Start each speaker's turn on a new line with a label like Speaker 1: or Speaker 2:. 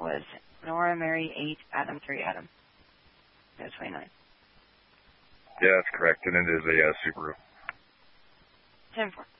Speaker 1: was Nora Mary 8 Adam 3 Adam. That's 29.
Speaker 2: Yeah, that's correct, and it is a Subaru.
Speaker 1: 10-4.